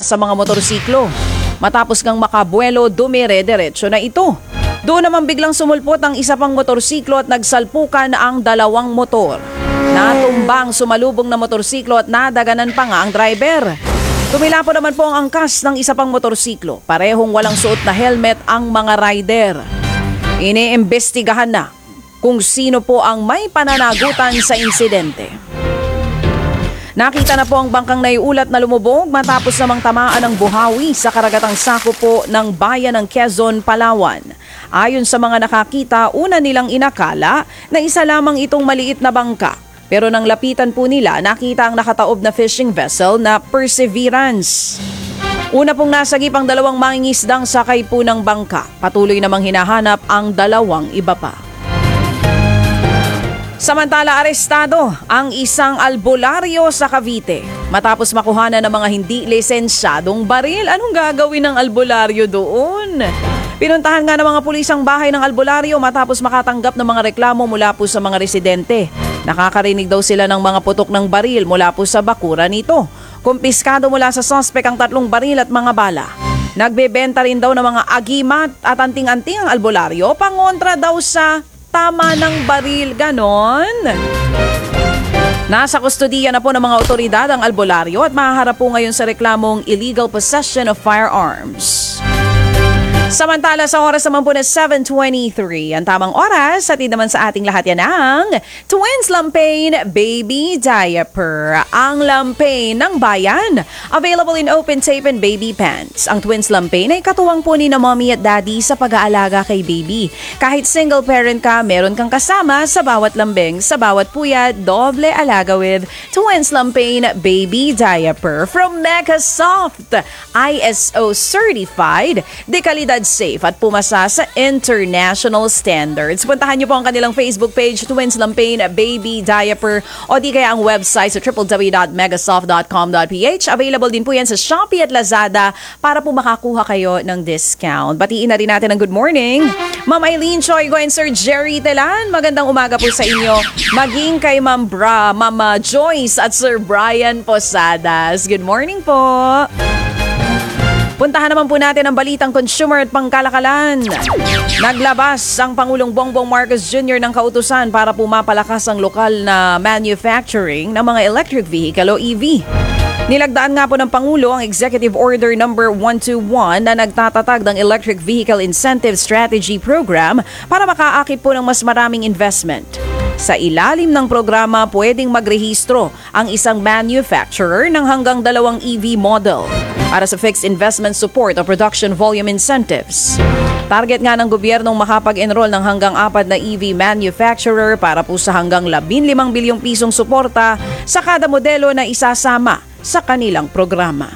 sa mga motorsiklo. Matapos ngang makabuelo, dumire-diretso na ito. Doon naman biglang sumulpot ang isa pang motorsiklo at nagsalpukan ang dalawang motor. Natumbang sumalubong na motorsiklo at nadaganan pa nga ang driver. Tumila po naman po ang angkas ng isa pang motorsiklo. Parehong walang suot na helmet ang mga rider. Iniimbestigahan na kung sino po ang may pananagutan sa insidente. Nakita na po ang bangkang naiulat na lumubog matapos namang tamaan ng buhawi sa karagatang sako po ng bayan ng Quezon, Palawan. Ayon sa mga nakakita, una nilang inakala na isa lamang itong maliit na bangka. Pero nang lapitan po nila, nakita ang nakataob na fishing vessel na Perseverance. Una pong nasagip ang dalawang mangingisdang sakay po ng bangka. Patuloy namang hinahanap ang dalawang iba pa. Samantala, arestado ang isang albularyo sa Cavite. Matapos makuhanan ng mga hindi lisensyadong baril, anong gagawin ng albularyo doon? Pinuntahan nga ng mga pulis ang bahay ng albularyo matapos makatanggap ng mga reklamo mula po sa mga residente. Nakakarinig daw sila ng mga putok ng baril mula po sa bakura nito. Kumpiskado mula sa suspek ang 3 baril at mga bala. Nagbebenta rin daw ng mga agimat at anting-anting ang albularyo, pangontra daw sa tama ng baril, ganon. Nasa kustudiya na po ng mga otoridad ang albularyo at mahaharap po ngayon sa reklamong illegal possession of firearms. Samantala sa oras naman po na 7:23, ang tamang oras, atid naman sa ating lahat yan ang Twins Lampain Baby Diaper. Ang Lampain ng bayan, available in open tape and baby pants. Ang Twins Lampain ay katuwang po ni na mommy at daddy sa pag-aalaga kay baby. Kahit single parent ka, meron kang kasama sa bawat lambing, sa bawat puyat, doble alaga with Twins Lampain Baby Diaper from Mega Soft. ISO certified, dekalidad safe at pumasa sa international standards. Puntahan niyo po ang kanilang Facebook page, Twins Lampain Baby Diaper, o di kaya ang website sa www.megasoft.com.ph. Available din po yan sa Shopee at Lazada para po makakuha kayo ng discount. Batiin na rin natin ang good morning, Ma'am Eileen Choi Go and Sir Jerry Telan. Magandang umaga po sa inyo. Maging kay Ma'am Mama Joyce at Sir Brian Posadas. Good morning po. Puntahan naman po natin ang balitang consumer at pangkalakalan. Naglabas ang Pangulong Bongbong Marcos Jr. ng kautusan para po mapalakas ang lokal na manufacturing ng mga electric vehicle o EV. Nilagdaan nga po ng Pangulo ang Executive Order No. 121 na nagtatatag ng Electric Vehicle Incentive Strategy Program para makaakit po ng mas maraming investment. Sa ilalim ng programa, pwedeng magrehistro ang isang manufacturer ng hanggang 2 EV model para sa fixed investment support o production volume incentives. Target nga ng gobyernong makapag-enroll ng hanggang 4 na EV manufacturer para po sa hanggang 15 bilyong pisong suporta sa kada modelo na isasama sa kanilang programa.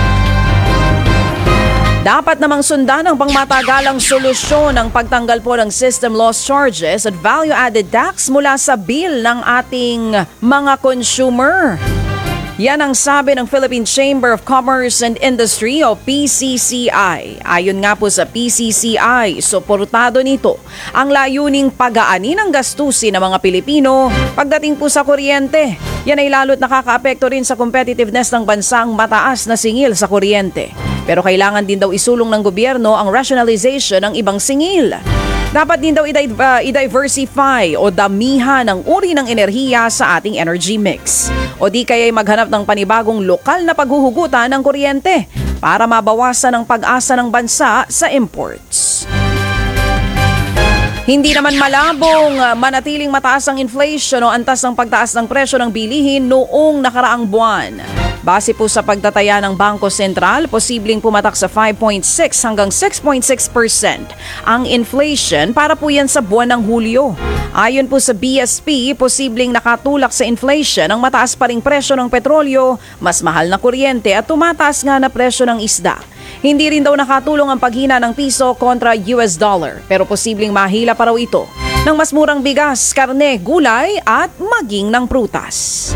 Dapat namang sundan ang pangmatagalang solusyon ng pagtanggal po ng system loss charges at value-added tax mula sa bill ng ating mga consumer. Yan ang sabi ng Philippine Chamber of Commerce and Industry o PCCI. Ayon nga po sa PCCI, suportado nito ang layuning pag-aani ng gastusin ng mga Pilipino pagdating po sa kuryente. Yan ay lalo't nakakaapekto rin sa competitiveness ng bansang mataas na singil sa kuryente. Pero kailangan din daw isulong ng gobyerno ang rationalization ng ibang singil. Dapat din daw i-diversify o damihan ng uri ng enerhiya sa ating energy mix. O di kaya'y maghanap ng panibagong lokal na paghuhugutan ng kuryente para mabawasan ang pag-asa ng bansa sa imports. Hindi naman malabong manatiling mataas ang inflation o antas ng pagtaas ng presyo ng bilihin noong nakaraang buwan. Base po sa pagtataya ng Bangko Sentral, posibleng pumatak sa 5.6 hanggang 6.6% ang inflation para po yan sa buwan ng Hulyo. Ayon po sa BSP, posibleng nakatulak sa inflation ang mataas pa ring presyo ng petrolyo, mas mahal na kuryente at tumataas nga na presyo ng isda. Hindi rin daw nakatulong ang paghina ng piso kontra US dollar, pero posibleng mahila pa raw ito ng mas murang bigas, karne, gulay at maging ng prutas.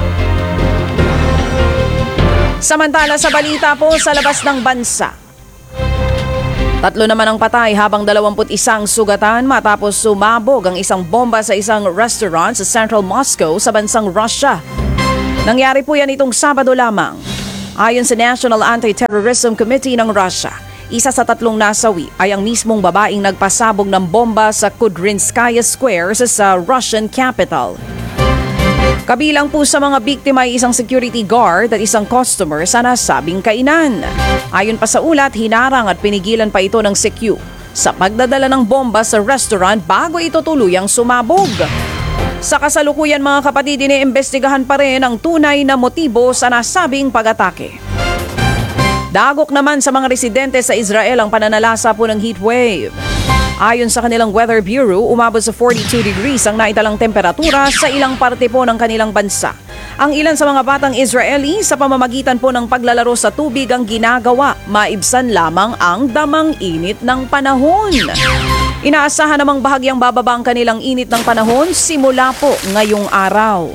Samantala sa balita po sa labas ng bansa, 3 naman ang patay habang 21 sugatan matapos sumabog ang isang bomba sa isang restaurant sa Central Moscow sa bansang Russia. Nangyari po yan itong Sabado lamang. Ayon sa National Anti-Terrorism Committee ng Russia, isa sa 3 nasawi ay ang mismong babaeng nagpasabog ng bomba sa Kudrinskaya Square sa Russian capital. Kabilang po sa mga biktima ay isang security guard at isang customer sa nasabing kainan. Ayon pa sa ulat, hinarang at pinigilan pa ito ng CQ sa pagdadala ng bomba sa restaurant bago ito tuluyang sumabog. Sa kasalukuyan mga kapatid, iniimbestigahan pa rin ang tunay na motibo sa nasabing pag-atake. Dagok naman sa mga residente sa Israel ang pananalasa po ng heat wave. Ayon sa kanilang Weather Bureau, umabot sa 42 degrees ang naitalang temperatura sa ilang parte po ng kanilang bansa. Ang ilan sa mga batang Israeli sa pamamagitan po ng paglalaro sa tubig ang ginagawa, maibsan lamang ang damang init ng panahon. Inaasahan namang bahagyang bababa ang kanilang init ng panahon simula po ngayong araw.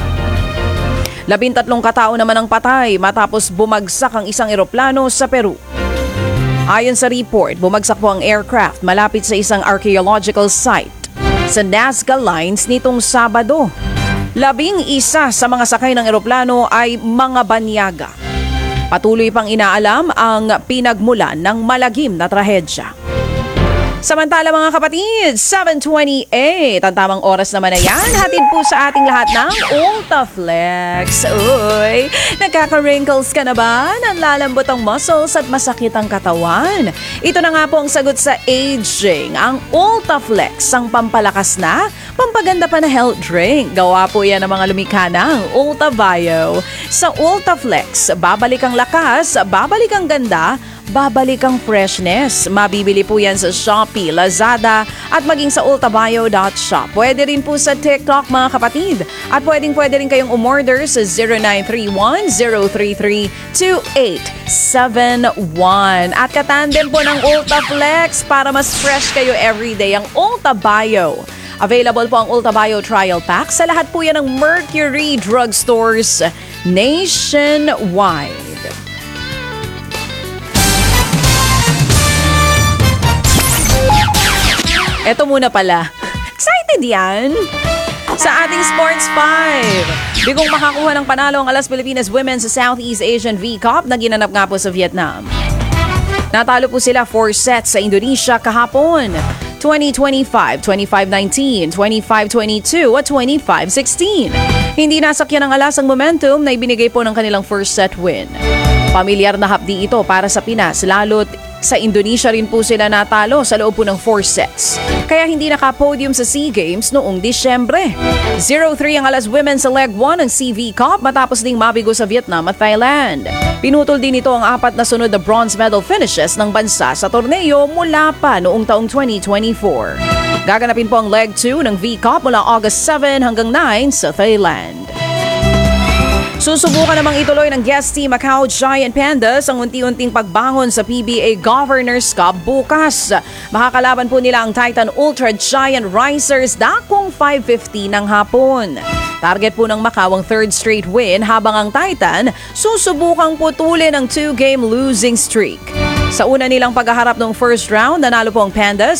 13 katao naman ang patay matapos bumagsak ang isang eroplano sa Peru. Ayon sa report, bumagsak po ang aircraft malapit sa isang archaeological site sa Nazca Lines nitong Sabado. 11 sa mga sakay ng eroplano ay mga banyaga. Patuloy pang inaalam ang pinagmulan ng malagim na trahedya. Samantala mga kapatid, 7:28. Ang tamang oras naman na yan. Hatid po sa ating lahat ng Ulta Flex. Uy, nagkaka-wrinkles ka na ba? Nanlalambot ang muscles at masakit ang katawan? Ito na nga po ang sagot sa aging. Ang Ulta Flex, ang pampalakas na, pampaganda pa na health drink. Gawa po yan ng mga lumikha ng Ulta Bio. Sa Ulta Flex, babalik ang lakas, babalik ang ganda, babalik ang freshness. Mabibili po yan sa Shopee, Lazada at maging sa ultabio.shop. Pwede rin po sa TikTok mga kapatid. At pwede rin kayong umorder sa 0931-033-2871. At katandem po ng Ulta Flex para mas fresh kayo everyday ang Ulta Bio. Available po ang Ulta Bio Trial Pack sa lahat po yan ng Mercury Drugstores nationwide. Eto muna pala. Excited yan? Sa ating Sports 5, bigong makakuha ng panalo ang Alas Pilipinas Women sa Southeast Asian V-Cup na ginanap nga po sa Vietnam. Natalo po sila 4 sets sa Indonesia kahapon. 20-25, 25-19, 25-22 at 25-16. Hindi nasakyan ng Alas ang momentum na ibinigay po ng kanilang first set win. Pamilyar na hapdi ito para sa Pinas, lalo't sa Indonesia rin po sila natalo sa loob po ng 4 sets. Kaya hindi naka-podium sa SEA Games noong Disyembre. 0-3 ang Alas Women sa Leg 1 ng CV Cup matapos ding mabigo sa Vietnam at Thailand. Pinutol din ito ang 4 na sunod na bronze medal finishes ng bansa sa torneo mula pa noong taong 2024. Gaganapin po ang Leg 2 ng V-Cup mula August 7 hanggang 9 sa Thailand. Susubukan namang ituloy ng guest team Macau Giant Pandas ang unti-unting pagbangon sa PBA Governors Cup bukas. Makakalaban po nila ang Titan Ultra Giant Risers dakong 5:50 ng hapon. Target po ng Macau ang 3rd straight win habang ang Titan susubukang putulin ang 2-game losing streak. Sa una nilang paghaharap ng first round, nanalo po ang Pandas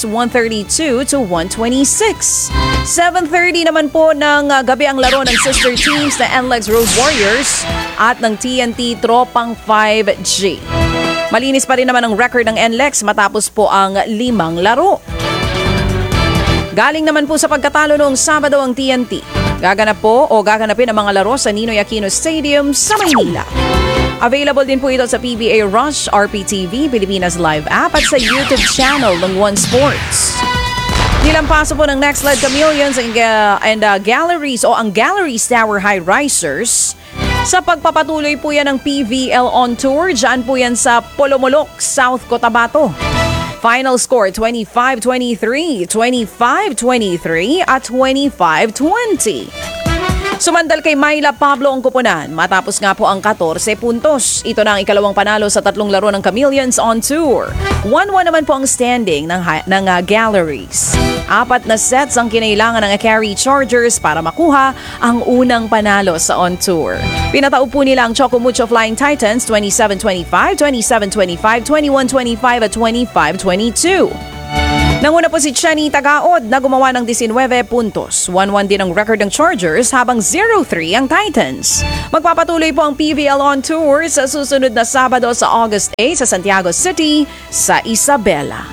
132-126. 7:30 naman po ng gabi ang laro ng sister teams na NLEX Road Warriors at ng TNT Tropang 5G. Malinis pa rin naman ang record ng NLEX matapos po ang 5 laro. Galing naman po sa pagkatalo noong Sabado ang TNT. Gaganapin ang mga laro sa Ninoy Aquino Stadium sa Maynila. Available din po ito sa PBA Rush, RPTV, Pilipinas Live app at sa YouTube channel ng One Sports. Nilampaso po ng Next Led Chameleons and Galleries o ang Galleries Tower High Risers sa pagpapatuloy po yan ng PVL on Tour. Diyan po yan sa Polomolok, South Cotabato. Final score 25-23, 25-23 at 25-20. Sumandal kay Myla Pablo ang kupunan matapos nga po ang 14 puntos. Ito na ang ikalawang panalo sa 3 laro ng Chameleons on Tour. 1-1 naman po ang standing ng Galleries. 4 na sets ang kinailangan ng Akari Chargers para makuha ang unang panalo sa on tour. Pinataup po nila ang Choco Mucho Flying Titans 27-25, 27-25, 21-25 at 25-22. Nanguna po si Chenny Tagaod na gumawa ng 19 puntos. 1-1 din ang record ng Chargers habang 0-3 ang Titans. Magpapatuloy po ang PBL on Tour sa susunod na Sabado sa August 8 sa Santiago City sa Isabela.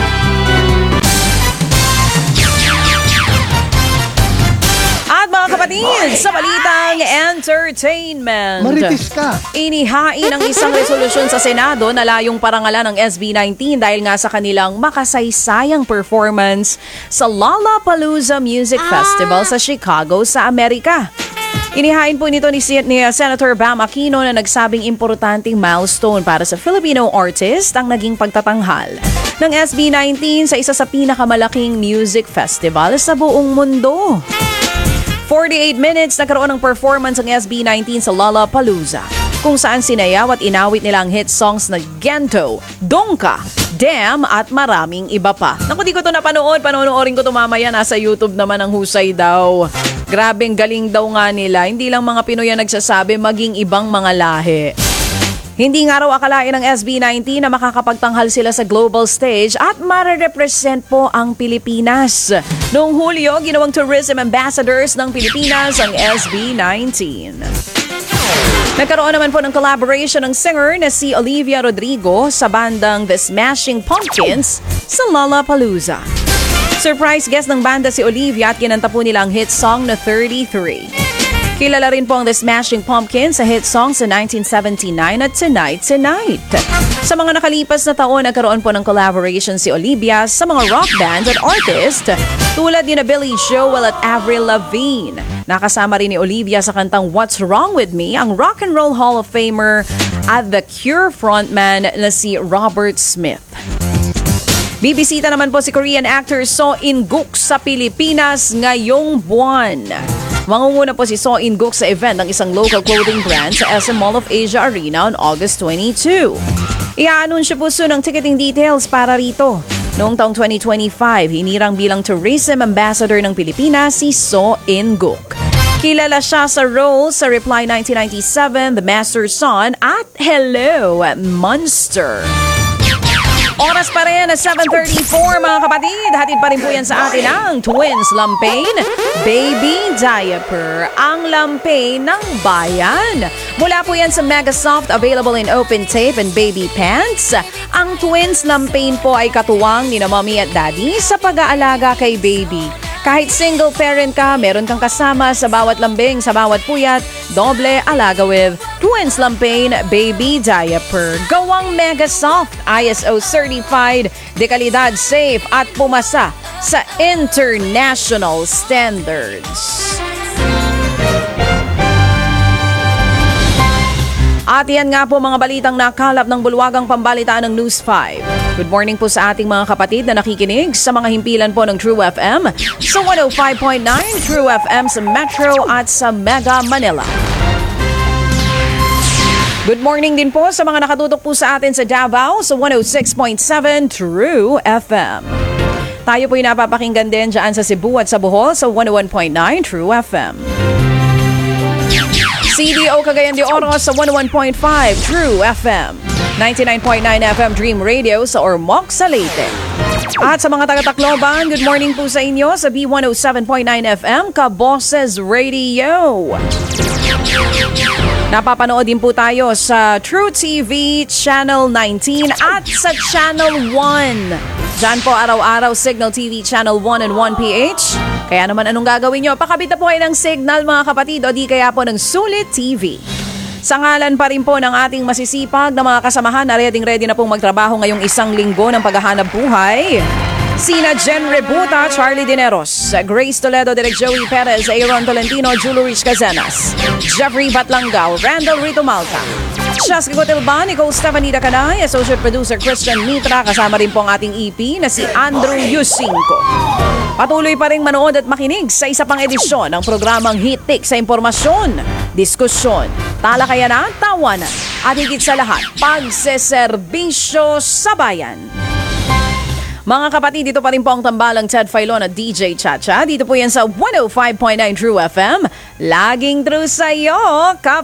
At mga kapatid, sa balitang entertainment, Maritis ka. inihain ang isang resolusyon sa Senado na layong parangalan ng SB19 dahil nga sa kanilang makasaysayang performance sa Lollapalooza Music Festival sa Chicago sa Amerika. Inihain po nito ni Senator Bam Aquino na nagsabing importanteng milestone para sa Filipino artist ang naging pagtatanghal ng SB19 sa isa sa pinakamalaking music festival sa buong mundo. 48 minutes nagkaroon ng performance ang SB19 sa Lollapalooza, kung saan sinayaw at inawit nila ang hit songs na Gento, Dongka, Damn at maraming iba pa. Naku, di ko ito napanood. Panonoorin ko ito mamaya. Nasa YouTube naman ang husay daw. Grabeng galing daw nga nila. Hindi lang mga Pinoy ang nagsasabi, maging ibang mga lahi. Hindi nga raw akalain ng SB19 na makakapagtanghal sila sa global stage at mare-represent po ang Pilipinas. Noong Hulyo, ginawang tourism ambassadors ng Pilipinas ang SB19. Nagkaroon naman po ng collaboration ng singer na si Olivia Rodrigo sa bandang The Smashing Pumpkins sa Lollapalooza. Surprise guest ng banda si Olivia at kinanta po nila ang hit song na 33. Kilala rin po ang The Smashing Pumpkins sa hit song sa 1979 at Tonight Tonight. Sa mga nakalipas na taon, nagkaroon po ng collaboration si Olivia sa mga rock bands at artist tulad ni na Billy Joel at Avril Lavigne. Nakasama rin ni Olivia sa kantang What's Wrong With Me ang Rock and Roll Hall of Famer at The Cure frontman na si Robert Smith. Bibisita naman po si Korean actor So In-guk sa Pilipinas ngayong buwan. Mangunguna po si So In-guk sa event ng isang local clothing brand sa SM Mall of Asia Arena on August 22. Ia-anunsyo po soon ang ticketing details para rito. Noong taong 2025, hinirang bilang tourism ambassador ng Pilipinas si So In-guk. Kilala siya sa role sa Reply 1997, The Master's Son at Hello, Monster. Oras pa rin na 7:34 mga kapatid. Hatid pa rin po yan sa atin ang Twins Lampain Baby Diaper. Ang lampain ng bayan. Mula po yan sa Megasoft, available in open tape and baby pants. Ang Twins Lampain po ay katuwang ni na mommy at daddy sa pag-aalaga kay baby. Kahit single parent ka, meron kang kasama sa bawat lambing, sa bawat puyat, doble alaga with Twins Lampain Baby Diaper. Gawang Megasoft, ISO certified, dekalidad safe at pumasa sa international standards. At yan nga po mga balitang nakalap ng bulwagang pambalitaan ng News 5. Good morning po sa ating mga kapatid na nakikinig sa mga himpilan po ng True FM sa 105.9 True FM sa Metro at sa Mega Manila. Good morning din po sa mga nakatutok po sa atin sa Davao sa 106.7 True FM. Tayo po yung napapakinggan din dyan sa Cebu at sa Bohol sa 101.9 True FM. CDO Cagayan de Oro sa 101.5 True FM. 99.9 FM Dream Radio sa Ormoc sa Leyte. At sa mga taga-Tacloban, good morning po sa inyo sa B107.9 FM Kaboses Radio. Napapanood din po tayo sa True TV Channel 19 at sa Channel 1. Diyan po araw-araw Signal TV Channel 1 and 1PH. Kaya naman anong gagawin nyo? Pakabit na po kayo ng signal mga kapatid o di kaya po ng Sulit TV. Sa ngalan pa rin po ng ating masisipag na mga kasamahan na ready na pong magtrabaho ngayong isang linggo ng paghahanap buhay. Sina Jen Rebuta, Charlie Dineros, Grace Toledo, Direk Joey Perez, Aaron Tolentino, Julio Rich Cazanas, Jeffrey Batlangao, Randall Rito Malta, Chas Gigotilban, Nicole Stephanie Dacanay, Associate Producer Christian Mitra, kasama rin po ang ating EP na si Andrew Yusinko. Patuloy pa rin manood at makinig sa isa pang edisyon ng programang Hitik sa impormasyon, diskusyon, talakayan at tawanan, at higit sa lahat, pagseserbisyo sa bayan. Mga kapatid, dito pa rin po ang tambalang Ted Filon at DJ Chacha. Dito po yan sa 105.9 True FM. Laging true sa'yo, kapatid.